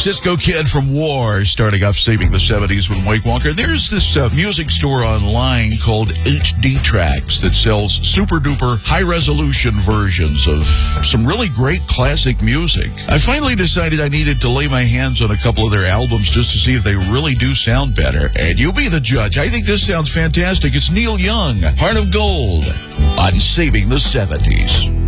Cisco Kid from War, starting off Saving the 70s with Mike Walker. There's this music store online called HD Tracks that sells super-duper high-resolution versions of some really great classic music. I finally decided I needed to lay my hands on a couple of their albums just to see if they really do sound better. And you be the judge. I think this sounds fantastic. It's Neil Young, Heart of Gold, on Saving the 70s.